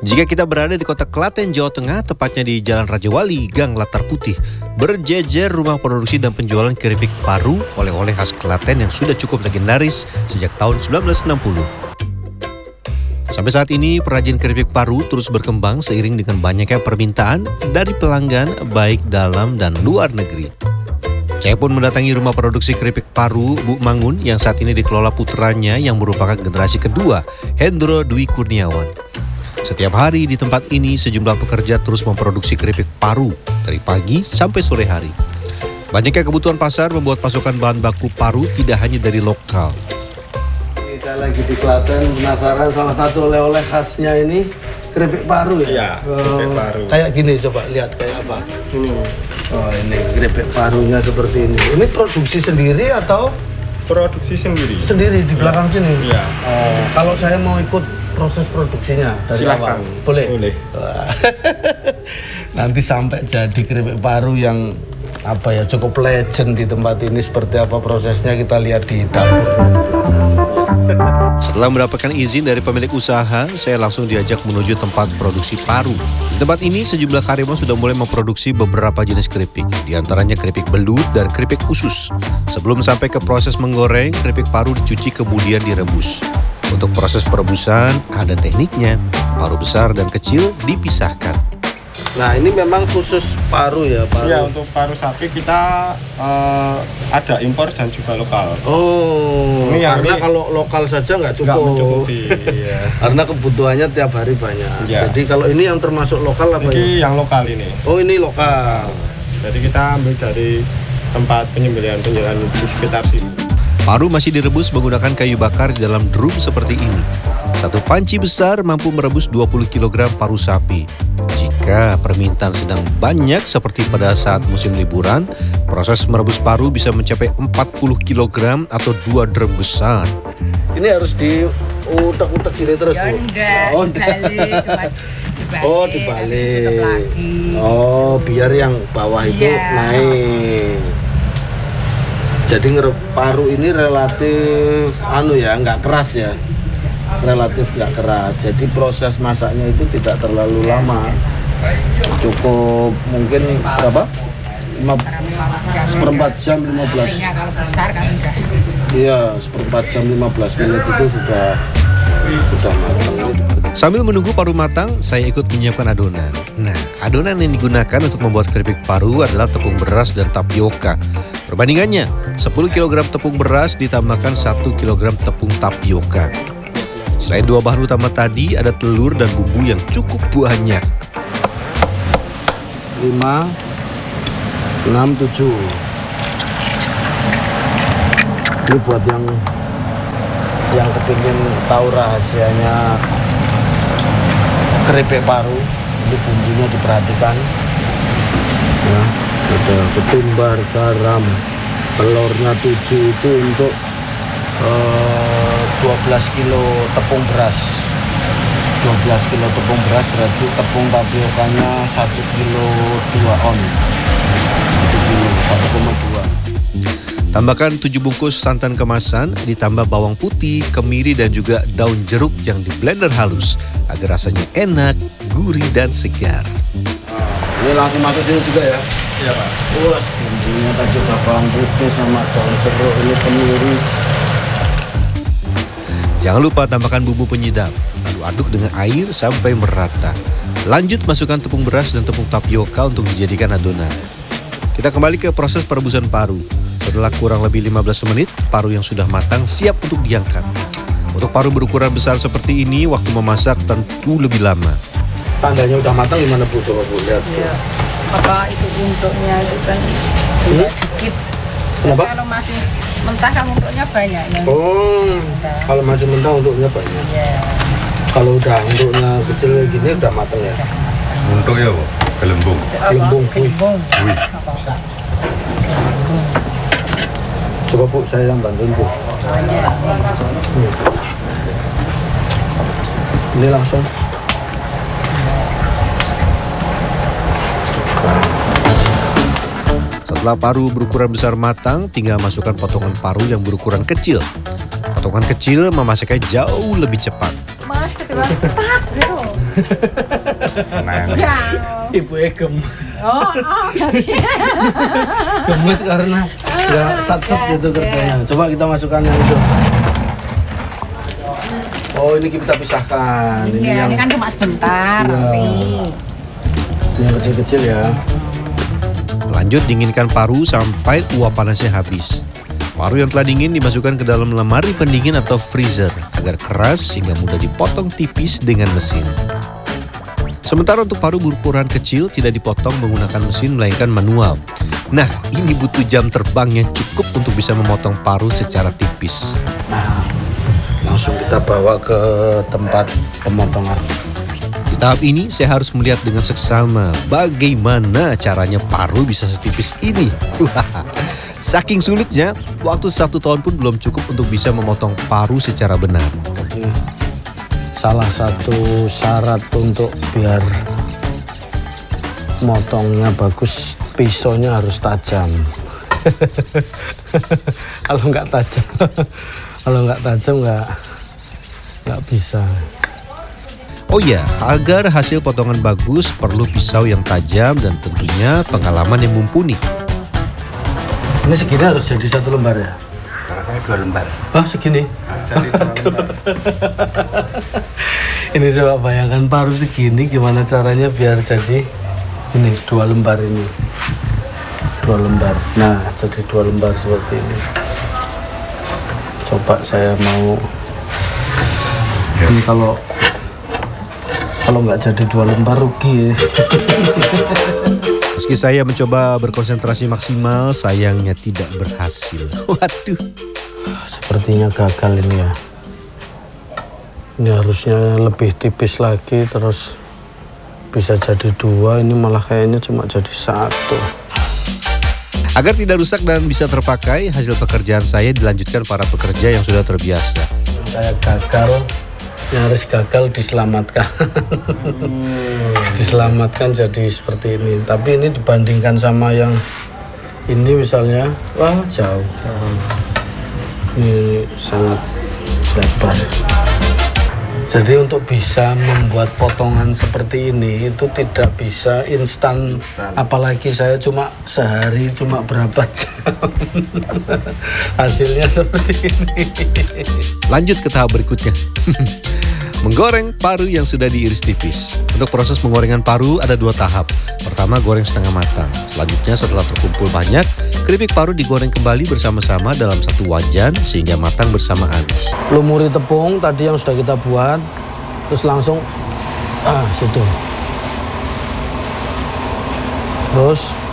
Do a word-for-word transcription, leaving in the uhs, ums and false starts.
Jika kita berada di kota Klaten, Jawa Tengah, tepatnya di Jalan Raja Wali, Gang Latar Putih, berjejer rumah produksi dan penjualan keripik paru oleh-oleh khas Klaten yang sudah cukup legendaris sejak tahun sembilan belas enam puluh. Sampai saat ini, perajin keripik paru terus berkembang seiring dengan banyaknya permintaan dari pelanggan baik dalam dan luar negeri. Saya pun mendatangi rumah produksi keripik paru Bu Mangun yang saat ini dikelola putranya yang merupakan generasi kedua, Hendro Dwi Kurniawan. Setiap hari di tempat ini sejumlah pekerja terus memproduksi keripik paru dari pagi sampai sore hari. Banyaknya kebutuhan pasar membuat pasokan bahan baku paru tidak hanya dari lokal. Ini saya lagi di Klaten, penasaran salah satu oleh-oleh khasnya ini keripik paru ya? Iya, keripik paru. Oh, kayak gini, coba lihat kayak apa? Ini. Oh ini keripik parunya seperti ini. Ini produksi sendiri atau? Produksi sendiri. Sendiri di belakang sini? Iya. Oh, kalau saya mau ikut proses produksinya dari Silakan. awal, boleh? Boleh. Nanti sampai jadi keripik paru yang apa ya cukup legend di tempat ini, seperti apa prosesnya kita lihat di dapur. Setelah mendapatkan izin dari pemilik usaha, saya langsung diajak menuju tempat produksi paru. Di tempat ini sejumlah karyawan sudah mulai memproduksi beberapa jenis keripik, di antaranya keripik belut dan keripik usus. Sebelum sampai ke proses menggoreng, keripik paru dicuci kemudian direbus. Untuk proses perebusan ada tekniknya, paru besar dan kecil dipisahkan. Nah ini memang khusus paru ya, paru. Iya, untuk paru sapi kita uh, ada impor dan juga lokal. Oh, ini karena ini, kalau lokal saja nggak cukup. Nggak mencukupi, iya. Karena kebutuhannya tiap hari banyak. Iya. Jadi kalau ini yang termasuk lokal apa ini ya? yang lokal ini. Oh ini lokal. Jadi kita ambil dari tempat penyembelihan-penyembelihan di sekitar sini. Paru masih direbus menggunakan kayu bakar di dalam drum seperti ini. Satu panci besar mampu merebus dua puluh kilogram paru sapi. Jika permintaan sedang banyak seperti pada saat musim liburan, proses merebus paru bisa mencapai empat puluh kilogram atau dua drum besar. Ini harus diutek-utek gini terus, ya, Bu? enggak, Oh, dibalik, cuma dibalik. Oh, dibalik. Tutup lagi. Oh, biar yang bawah itu Iya. naik. Jadi ngerep paru ini relatif anu ya, nggak keras ya. Relatif nggak keras. Jadi proses masaknya itu tidak terlalu lama. Cukup mungkin berapa? Lima, seperempat jam lima belas. Artinya kalau besar kan udah. Iya, seperempat jam lima belas menit itu sudah sudah matang. Sambil menunggu paru matang, saya ikut menyiapkan adonan. Nah, adonan yang digunakan untuk membuat keripik paru adalah tepung beras dan tapioka. Perbandingannya, sepuluh kilogram tepung beras ditambahkan satu kilogram tepung tapioka. Selain dua bahan utama tadi, ada telur dan bumbu yang cukup banyak. lima, enam, tujuh. Ini buat yang yang kepingin tahu rahasianya keripik paru, ini bumbunya diperhatikan. Ya, ada ketumbar, garam, telurnya tujuh itu untuk eh, dua belas kilo tepung beras. dua belas kilo tepung beras berarti tepung tapiokanya satu kilo dua on. satu kilo satu koma dua. Tambahkan tujuh bungkus santan kemasan, ditambah bawang putih, kemiri dan juga daun jeruk yang di blender halus agar rasanya enak, gurih dan segar. Nah, ini langsung masuk sini juga ya? Iya, Pak. Wah, bumbunya tadi bawang putih sama daun jeruk, ini kemiri. Jangan lupa tambahkan bumbu penyedap, lalu aduk dengan air sampai merata. Lanjut masukkan tepung beras dan tepung tapioka untuk dijadikan adonan. Kita kembali ke proses perebusan paru. Setelah kurang lebih lima belas menit, paru yang sudah matang siap untuk diangkat. Untuk paru berukuran besar seperti ini, waktu memasak tentu lebih lama. Tandanya udah matang gimana Bu? Coba Bu lihat. Ya. Apa itu untuknya itu kan Hmm? tidak dikit. Kenapa? Kalau masih mentah kan untuknya banyak. Yang Oh, kalau masih mentah untuknya banyak. ya. Kalau udah untuknya kecil gini udah matang ya? Untuknya, Bu, gelembung. Gelembung. Gelembung. Wih. Coba Bu, saya yang bantuin Bu. Hmm. Ini langsung. Setelah paru berukuran besar matang, tinggal masukkan potongan paru yang berukuran kecil. Potongan kecil memasaknya jauh lebih cepat. Mas, coba tak gitu. Ya. Ibu Egem. Oh, oh, Gemes karena nggak sat-set gitu kerjanya. Coba kita masukkan yang itu. Oh, ini kita pisahkan. Ini Iya, yang ini kan cuma sebentar Iya. nanti. ini yang kecil-kecil ya. Lanjut dinginkan paru sampai uap panasnya habis. Paru yang telah dingin dimasukkan ke dalam lemari pendingin atau freezer agar keras sehingga mudah dipotong tipis dengan mesin. Sementara untuk paru berukuran kecil tidak dipotong menggunakan mesin melainkan manual. Nah, ini butuh jam terbang yang cukup untuk bisa memotong paru secara tipis. Nah, langsung kita bawa ke tempat pemotongan. Di tahap ini saya harus melihat dengan seksama bagaimana caranya paru bisa setipis ini. Saking sulitnya, waktu satu tahun pun belum cukup untuk bisa memotong paru secara benar. Ini salah satu syarat untuk biar motongnya bagus, pisaunya harus tajam. Kalau nggak tajam, kalau nggak tajam nggak nggak bisa. Oh ya, agar hasil potongan bagus perlu pisau yang tajam dan tentunya pengalaman yang mumpuni. Ini segini harus jadi satu lembar ya? Caranya dua lembar. Oh segini? Jadi dua lembar. Ini coba bayangkan paru segini gimana caranya biar jadi ini dua lembar ini. Dua lembar. Nah, jadi dua lembar seperti ini. Coba saya mau ini kalau kalau nggak jadi dua lembar rugi ya. Meski saya mencoba berkonsentrasi maksimal, sayangnya tidak berhasil. Waduh. Sepertinya gagal ini ya. Ini harusnya lebih tipis lagi, terus bisa jadi dua. Ini malah kayaknya cuma jadi satu. Agar tidak rusak dan bisa terpakai, hasil pekerjaan saya dilanjutkan para pekerja yang sudah terbiasa. Saya gagal, nyaris gagal diselamatkan. Diselamatkan jadi seperti ini. Tapi ini dibandingkan sama yang ini misalnya, wah jauh. Ini sangat lebar. Jadi untuk bisa membuat potongan seperti ini itu tidak bisa instan. Apalagi saya cuma sehari cuma berapa jam. Hasilnya seperti ini. Lanjut ke tahap berikutnya. Menggoreng paru yang sudah diiris tipis. Untuk proses penggorengan paru ada dua tahap. Pertama, goreng setengah matang. Selanjutnya, setelah terkumpul banyak, keripik paru digoreng kembali bersama-sama dalam satu wajan sehingga matang bersamaan. Lumuri tepung tadi yang sudah kita buat, terus langsung ah situ. Terus